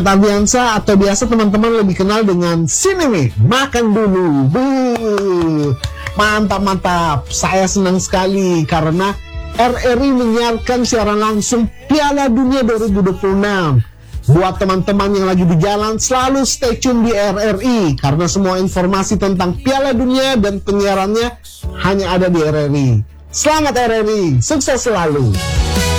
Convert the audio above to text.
Tabiansa atau biasa teman-teman lebih kenal dengan sini nih, makan dulu. Mantap. Saya senang sekali karena RRI menyiarkan siaran langsung Piala Dunia 2026. Buat teman-teman yang lagi di jalan, selalu stay tune di RRI karena semua informasi tentang Piala Dunia dan penyiarannya hanya ada di RRI. Selamat RRI, sukses selalu.